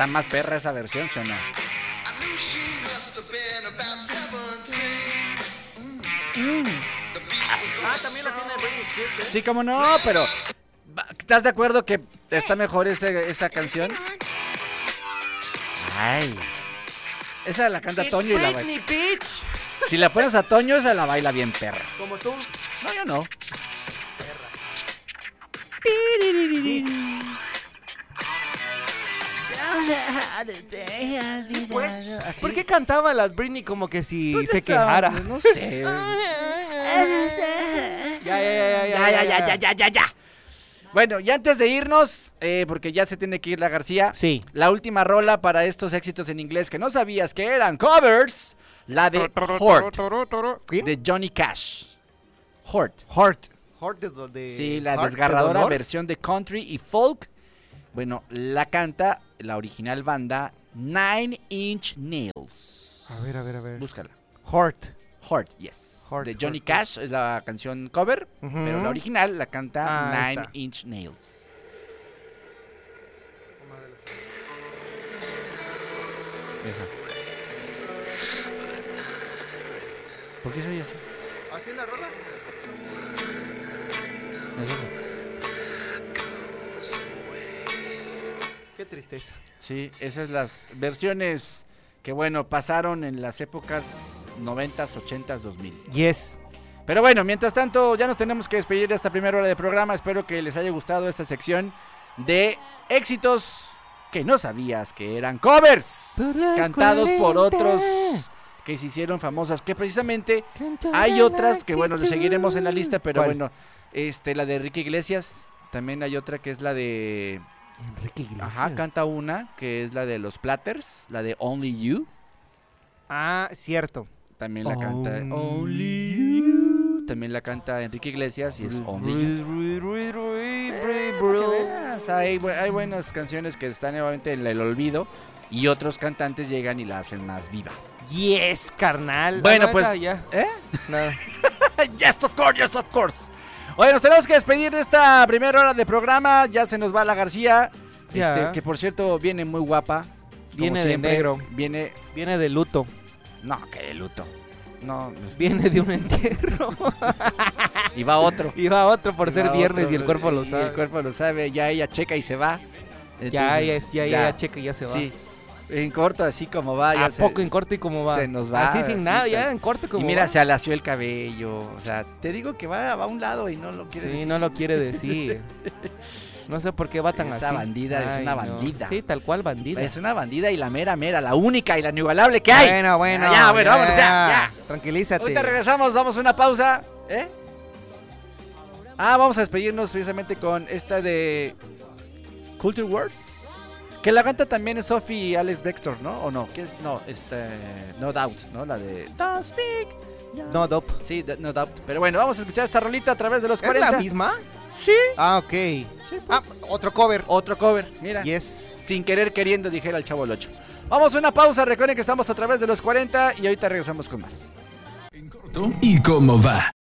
está más perra esa versión, ¿sí o no? También la tiene Britney Spears, ¿eh? Sí, cómo no, pero ¿estás de acuerdo que está mejor esa canción? Ay, esa la canta Toño y la baila. Bitch. Si la pones a Toño, esa la baila bien perra. Como tú. No, yo no. Pues, Así. ¿Por qué cantaba las Britney como que si ¿Por qué se quejara? No sé. Ya. Bueno, y antes de irnos, porque ya se tiene que ir la García. Sí. La última rola para estos éxitos en inglés que no sabías que eran covers, la de Hort, ¿Quién? de Johnny Cash. Hort. Hort de Sí, la Heart, desgarradora de dolor. versión de country y folk. Bueno, la canta la original banda Nine Inch Nails. A ver. Búscala. Hort. Hort, yes. Hort, de Johnny Hort, Cash es la canción cover, Ujú. pero la original la canta Ahí Nine está. Inch Nails. Esa. ¿Por qué soy así? ¿Así la rola? Es eso. Qué tristeza. Sí, esas las versiones que bueno, pasaron en las épocas 90s, 80s, 2000. Yes. Pero bueno, mientras tanto, ya nos tenemos que despedir de esta primera hora de programa. Espero que les haya gustado esta sección de éxitos que no sabías que eran covers, Por las cantados por 40. otros que se hicieron famosas, que precisamente hay otras que bueno, le seguiremos en la lista, pero ¿Cuál? bueno, la de Enrique Iglesias, también hay otra que es la de Enrique Iglesias. ajá, canta una que es la de los Platters, la de Only You, Ah, cierto. también la canta Only Only You, también la canta Enrique Iglesias y es Only You. Hay buenas canciones que están nuevamente en el olvido y otros cantantes llegan y la hacen más viva. Yes, carnal. Bueno, Ah, no, pues, esa ya. ¿eh? Nada. Yes, of course. Oye, nos tenemos que despedir de esta primera hora de programa. Ya se nos va la García, Ya. que por cierto viene muy guapa. como Viene de siempre. negro. Viene, Viene de luto. no, que de luto. No, Viene de un entierro. y va otro. Y va otro por ser Va viernes otro, y el cuerpo lo y sabe. el cuerpo lo sabe. Ya ella checa y se va. Ya Entonces, checa y ya se va. Sí. En corto, así como va. Ya ¿A poco en corte y cómo va? se nos va, Así sin nada, así ya tal. en corte como Y mira, va. se alació el cabello. O sea, te digo que va a un lado y no lo quiere Sí, decir. no lo quiere decir. No sé por qué va tan Esa así. bandida es una no. bandida. Sí, tal cual bandida. Es una bandida y la mera, la única y la inigualable que hay. Bueno. Vámonos, ya. Tranquilízate. Ahorita regresamos, vamos a una pausa. Vamos a despedirnos precisamente con esta de Culture Wars. Que la canta también es Sophie y Alex Baxter, ¿no? ¿O no? ¿Qué es? No, No Doubt, ¿no? La de Don't Speak. No, dope. Sí, No Doubt. Pero bueno, vamos a escuchar esta rolita a través de los ¿Es 40. la misma? Sí. Ah, ok. Sí, pues. Otro cover. Otro cover, mira. Yes. Sin querer queriendo, dijera el Chavo el 8. Vamos a una pausa, recuerden que estamos a través de los 40 y ahorita regresamos con más. ¿Y cómo va?